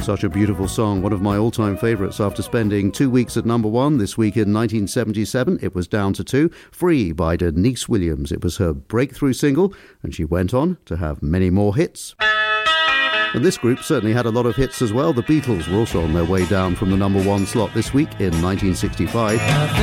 Such a beautiful song, one of my all-time favourites. After spending 2 weeks at number one, this week in 1977, it was down to 2. Free by Denise Williams. It was her breakthrough single, and she went on to have many more hits. And this group certainly had a lot of hits as well. The Beatles were also on their way down from the number one slot this week in 1965.